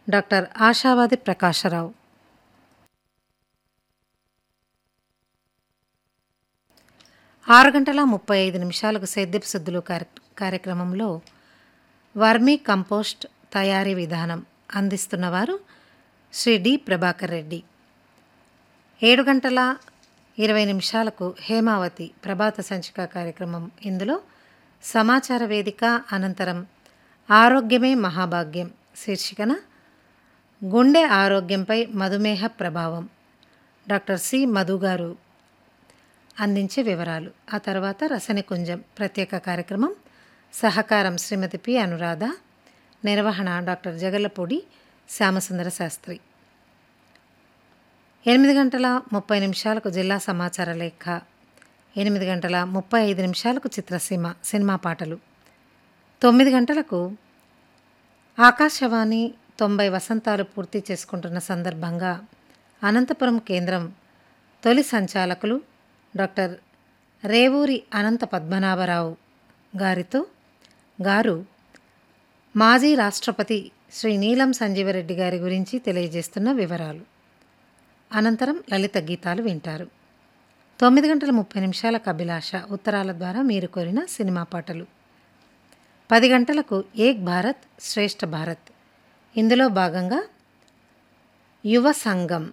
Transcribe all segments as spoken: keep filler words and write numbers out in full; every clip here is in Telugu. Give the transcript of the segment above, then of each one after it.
డాక్టర్ ఆశావాది ప్రకాశరావు. ఆరు గంటల ముప్పై ఐదు నిమిషాలకు సేద్యపు సుద్దులు కార్యక్రమంలో వర్మీ కంపోస్ట్ తయారీ విధానం అందిస్తున్నవారు శ్రీ డి ప్రభాకర్ రెడ్డి. ఏడు గంటల ఇరవై నిమిషాలకు హేమావతి ప్రభాత సంచిక కార్యక్రమం. ఇందులో సమాచార వేదిక అనంతరం ఆరోగ్యమే మహాభాగ్యం శీర్షికన గుండె ఆరోగ్యంపై మధుమేహ ప్రభావం డాక్టర్ సి మధు గారు అందించే వివరాలు. ఆ తర్వాత రసనికుంజం ప్రత్యేక కార్యక్రమం. సహకారం శ్రీమతి పి అనురాధ. నిర్వహణ డాక్టర్ జగల్లపూడి శ్యామసుందర శాస్త్రి. ఎనిమిది గంటల ముప్పై నిమిషాలకు జిల్లా సమాచార లేఖ. ఎనిమిది గంటల ముప్పై ఐదు నిమిషాలకు చిత్రసీమ సినిమా పాటలు. తొమ్మిది గంటలకు ఆకాశవాణి తొంభై వసంతాలు పూర్తి చేసుకుంటున్న సందర్భంగా అనంతపురం కేంద్రం తొలి సంచాలకులు డాక్టర్ రేవూరి అనంత పద్మనాభరావు గారితో గారు మాజీ రాష్ట్రపతి శ్రీ నీలం సంజీవరెడ్డి గారి గురించి తెలియజేస్తున్న వివరాలు. అనంతరం లలిత గీతాలు వింటారు. తొమ్మిది గంటల ముప్పై నిమిషాలకు అభిలాష ఉత్తరాల ద్వారా మీరు కోరిన సినిమా పాటలు. పది గంటలకు ఏక్ భారత్ శ్రేష్ఠ భారత్, ఇందులో భాగంగా యువ సంఘం,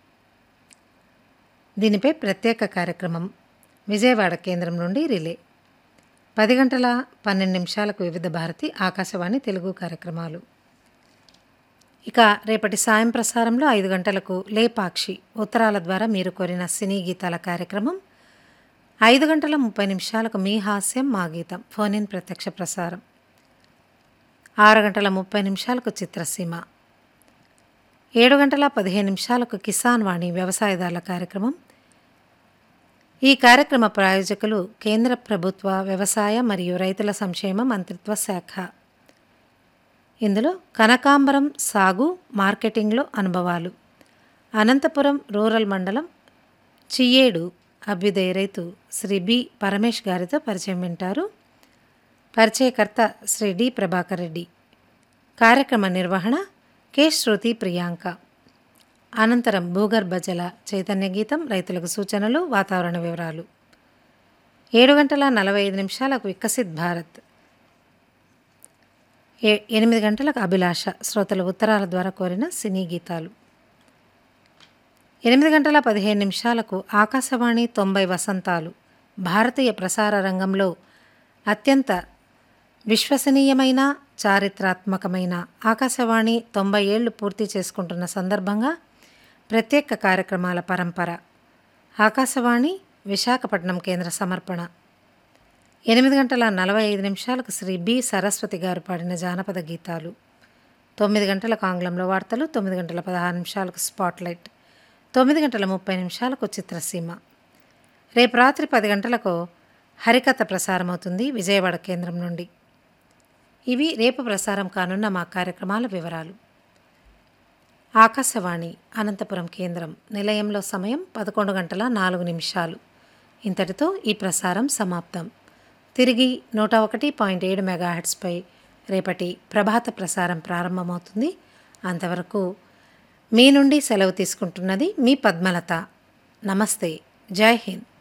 దీనిపై ప్రత్యేక కార్యక్రమం విజయవాడ కేంద్రం నుండి రిలే. పది గంటల పన్నెండు నిమిషాలకు వివిధ భారతి ఆకాశవాణి తెలుగు కార్యక్రమాలు. ఇక రేపటి సాయం ప్రసారంలో ఐదు గంటలకు లేపాక్షి ఉత్తరాల ద్వారా మీరు కోరిన సినీ గీతాల కార్యక్రమం. ఐదు గంటల ముప్పై నిమిషాలకు మీ హాస్యం మా గీతం ఫోన్ ఇన్ ప్రత్యక్ష ప్రసారం. ఆరు గంటల ముప్పై నిమిషాలకు చిత్రసీమ. ఏడు గంటల పదిహేను నిమిషాలకు కిసాన్ వాణి వ్యవసాయదారుల కార్యక్రమం. ఈ కార్యక్రమ ప్రాయోజకులు కేంద్ర ప్రభుత్వ వ్యవసాయ మరియు రైతుల సంక్షేమ మంత్రిత్వ శాఖ. ఇందులో కనకాంబరం సాగు మార్కెటింగ్లో అనుభవాలు అనంతపురం రూరల్ మండలం చియ్యేడు అభ్యుదయ రైతు శ్రీ బి పరమేష్ గారితో పరిచయం వింటారు. పరిచయకర్త శ్రీ డి ప్రభాకర్ రెడ్డి. కార్యక్రమ నిర్వహణ కె శృతి ప్రియాంక. అనంతరం భూగర్భ జల చైతన్య గీతం, రైతులకు సూచనలు, వాతావరణ వివరాలు. ఏడు గంటల నలభై ఐదు నిమిషాలకు వికసిత్ భారత్. ఏ ఎనిమిది గంటలకు అభిలాష శ్రోతల ఉత్తరాల ద్వారా కోరిన సినీ గీతాలు. ఎనిమిది గంటల పదిహేను నిమిషాలకు ఆకాశవాణి తొంభై వసంతాలు భారతీయ ప్రసార రంగంలో అత్యంత విశ్వసనీయమైన చారిత్రాత్మకమైన ఆకాశవాణి తొంభై ఏళ్లు పూర్తి చేసుకుంటున్న సందర్భంగా ప్రత్యేక కార్యక్రమాల పరంపర. ఆకాశవాణి విశాఖపట్నం కేంద్ర సమర్పణ. ఎనిమిది గంటల నలభై ఐదు నిమిషాలకు శ్రీ బి సరస్వతి గారు పాడిన జానపద గీతాలు. తొమ్మిది గంటలకు ఆంగ్లంలో వార్తలు. తొమ్మిది గంటల పదహారు నిమిషాలకు స్పాట్లైట్. తొమ్మిది గంటల ముప్పై నిమిషాలకు చిత్రసీమ. రేపు రాత్రి పది గంటలకు హరికథ ప్రసారమవుతుంది విజయవాడ కేంద్రం నుండి. ఇవి రేపు ప్రసారం కానున్న మా కార్యక్రమాల వివరాలు. ఆకాశవాణి అనంతపురం కేంద్రం నిలయంలో సమయం పదకొండు గంటల నాలుగు నిమిషాలు. ఇంతటితో ఈ ప్రసారం సమాప్తం. తిరిగి నూట ఒకటి పాయింట్ ఏడు మెగాహెర్ట్స్పై రేపటి ప్రభాత ప్రసారం ప్రారంభమవుతుంది. అంతవరకు మీ నుండి సెలవు తీసుకుంటున్నది మీ పద్మలత. నమస్తే. జై హింద్.